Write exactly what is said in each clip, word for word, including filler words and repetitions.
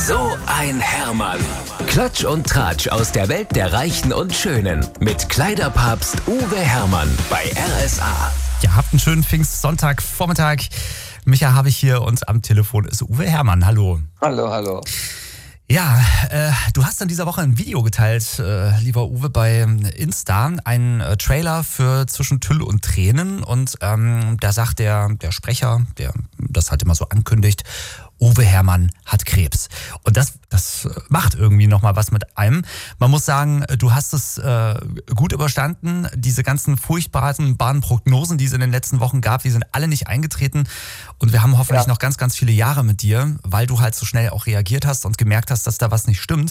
So ein Hermann. Klatsch und Tratsch aus der Welt der Reichen und Schönen. Mit Kleiderpapst Uwe Hermann bei R S A. Ja, habt einen schönen Pfingstsonntagvormittag. Micha habe ich hier und am Telefon ist Uwe Hermann. Hallo. Hallo, hallo. Ja, äh, du hast in dieser Woche ein Video geteilt, äh, lieber Uwe, bei Insta, einen äh, Trailer für Zwischen Tüll und Tränen, und ähm, da sagt der, der Sprecher, der das halt immer so ankündigt, Uwe Hermann hat Krebs. Und das, das macht irgendwie nochmal was mit einem. Man muss sagen, du hast es äh, gut überstanden. Diese ganzen furchtbaren Prognosen, die es in den letzten Wochen gab, die sind alle nicht eingetreten. Und wir haben hoffentlich ja. noch ganz, ganz viele Jahre mit dir, weil du halt so schnell auch reagiert hast und gemerkt hast, dass da was nicht stimmt.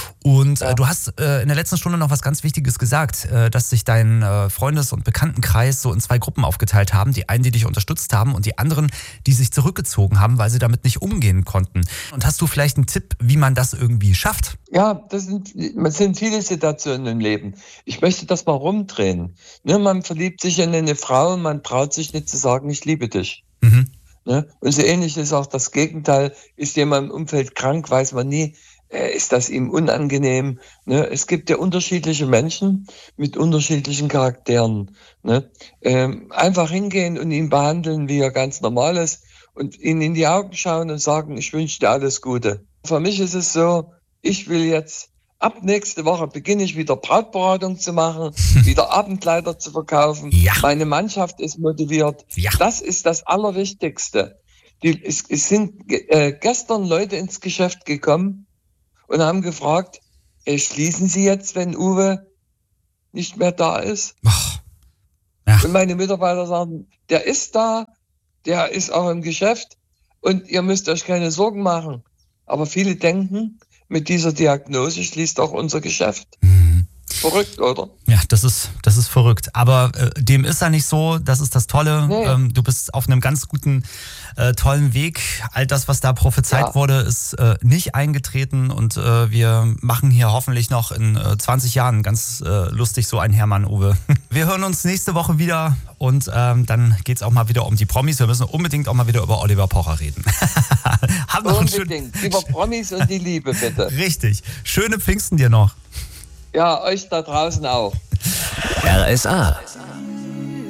Und ja. äh, du hast äh, in der letzten Stunde noch was ganz Wichtiges gesagt, äh, dass sich dein äh, Freundes- und Bekanntenkreis so in zwei Gruppen aufgeteilt haben. Die einen, die dich unterstützt haben, und die anderen, die sich zurückgezogen haben, weil sie damit nicht umgehen konnten. Und hast du vielleicht einen Tipp, wie man das irgendwie schafft? Ja, das sind, das sind viele Situationen im Leben. Ich möchte das mal rumdrehen. Ne, man verliebt sich in eine Frau und man traut sich nicht zu sagen, ich liebe dich. Mhm. Ne? Und so ähnlich ist auch das Gegenteil. Ist jemand im Umfeld krank, weiß man nie, äh, ist das ihm unangenehm. Ne? Es gibt ja unterschiedliche Menschen mit unterschiedlichen Charakteren. Ne? Ähm, einfach hingehen und ihn behandeln, wie er ganz normal ist, und ihnen in die Augen schauen und sagen, ich wünsche dir alles Gute. Für mich ist es so, ich will jetzt, ab nächste Woche beginne ich wieder Brautberatung zu machen, wieder Abendkleider zu verkaufen. Ja. Meine Mannschaft ist motiviert. Ja. Das ist das Allerwichtigste. Die, es, es sind äh, gestern Leute ins Geschäft gekommen und haben gefragt, äh, schließen Sie jetzt, wenn Uwe nicht mehr da ist? Ach. Ja. Und meine Mitarbeiter sagen, der ist da, der ist auch im Geschäft und ihr müsst euch keine Sorgen machen. Aber viele denken, mit dieser Diagnose schließt auch unser Geschäft. Mhm. Verrückt, oder? Ja, das ist, das ist verrückt. Aber äh, dem ist ja nicht so, das ist das Tolle. Nee. Ähm, du bist auf einem ganz guten, äh, tollen Weg. All das, was da prophezeit ja. wurde, ist äh, nicht eingetreten. Und äh, wir machen hier hoffentlich noch in äh, zwanzig Jahren ganz äh, lustig so ein Hermann, Uwe. Wir hören uns nächste Woche wieder und ähm, dann geht es auch mal wieder um die Promis. Wir müssen unbedingt auch mal wieder über Oliver Pocher reden. Haben noch unbedingt. Schön... Über Promis und die Liebe, bitte. Richtig. Schöne Pfingsten dir noch. Ja, euch da draußen auch. R S A.